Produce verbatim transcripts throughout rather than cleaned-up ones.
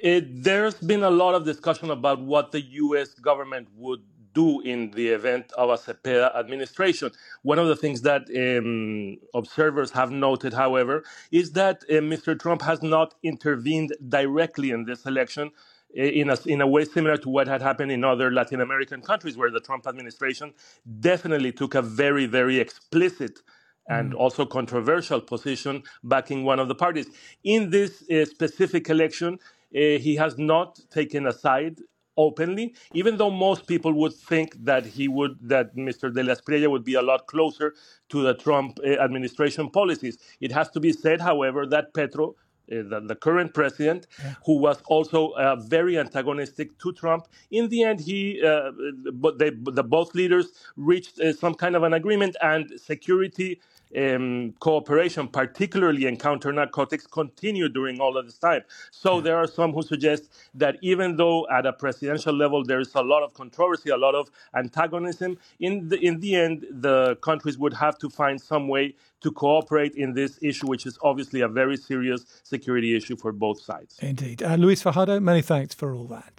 It, there's been a lot of discussion about what the U S government would do in the event of a Cepeda administration. One of the things that um, observers have noted, however, is that uh, Mister Trump has not intervened directly in this election in a, in a way similar to what had happened in other Latin American countries, where the Trump administration definitely took a very, very explicit and also controversial position backing one of the parties. In this uh, specific election, uh, he has not taken a side openly, even though most people would think that he would, that Mister De La Espriella would be a lot closer to the Trump uh, administration policies. It has to be said, however, that Petro, uh, the, the current president, yeah. who was also uh, very antagonistic to Trump, in the end, he, uh, but they, the both leaders reached uh, some kind of an agreement, and security Um, cooperation, particularly in counter-narcotics, continued during all of this time. So yeah. there are some who suggest that even though at a presidential level there is a lot of controversy, a lot of antagonism, in the, in the end, the countries would have to find some way to cooperate in this issue, which is obviously a very serious security issue for both sides. Indeed. Uh, Luis Fajardo, many thanks for all that.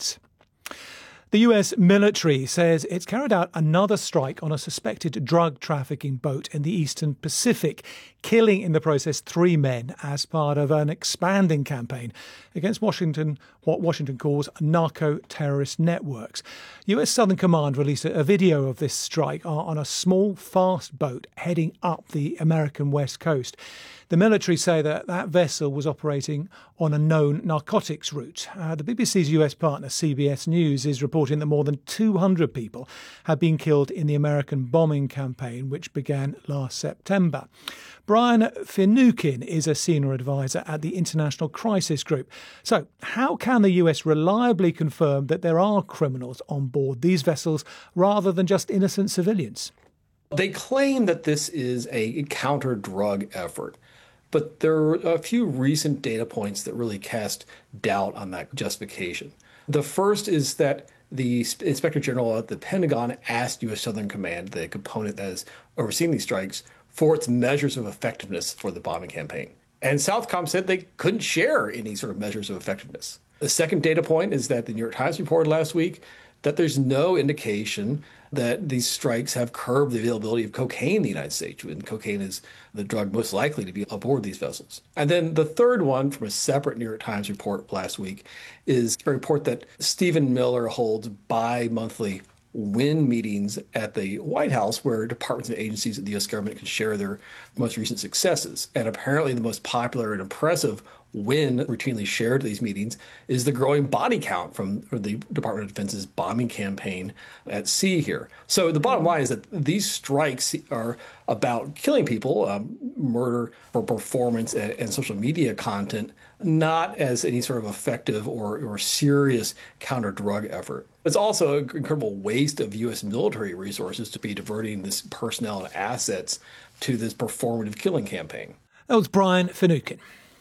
The U S military says it's carried out another strike on a suspected drug trafficking boat in the Eastern Pacific, killing in the process three men as part of an expanding campaign against Washington, what Washington calls narco-terrorist networks. U S Southern Command released a video of this strike on a small, fast boat heading up the American West Coast. The military say that that vessel was operating on a known narcotics route. Uh, the B B C's U S partner, C B S News, is reporting that more than two hundred people have been killed in the American bombing campaign, which began last September. Brian Finucane is a senior advisor at the International Crisis Group. So how can the U S reliably confirm that there are criminals on board these vessels rather than just innocent civilians? They claim that this is a counter-drug effort. But there are a few recent data points that really cast doubt on that justification. The first is that the Inspector General at the Pentagon asked U S Southern Command, the component that is overseeing these strikes, for its measures of effectiveness for the bombing campaign. And Southcom said they couldn't share any sort of measures of effectiveness. The second data point is that the New York Times reported last week that there's no indication that these strikes have curbed the availability of cocaine in the United States, and cocaine is the drug most likely to be aboard these vessels. And then the third one, from a separate New York Times report last week, is a report that Stephen Miller holds bi-monthly W I N meetings at the White House, where departments and agencies of the U S government can share their most recent successes. And apparently the most popular and impressive W I N routinely shared at these meetings is the growing body count from the Department of Defense's bombing campaign at sea here. So the bottom line is that these strikes are about killing people, um, murder for performance and, and social media content, not as any sort of effective or, or serious counter-drug effort. It's also an incredible waste of U S military resources to be diverting this personnel and assets to this performative killing campaign. That was Brian Finucane.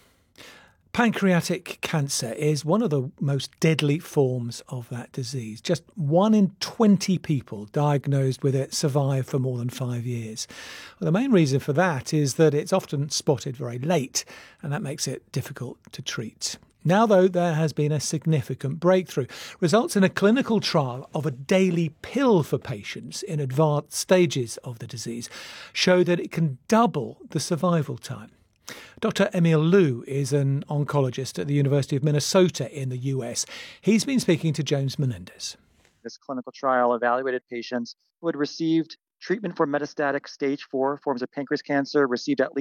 Pancreatic cancer is one of the most deadly forms of that disease. Just one in twenty people diagnosed with it survive for more than five years. Well, the main reason for that is that it's often spotted very late, and that makes it difficult to treat. Now, though, there has been a significant breakthrough. Results in a clinical trial of a daily pill for patients in advanced stages of the disease show that it can double the survival time. Doctor Emil Liu is an oncologist at the University of Minnesota in the U S. He's been speaking to James Menendez. This clinical trial evaluated patients who had received treatment for metastatic stage four forms of pancreas cancer, received at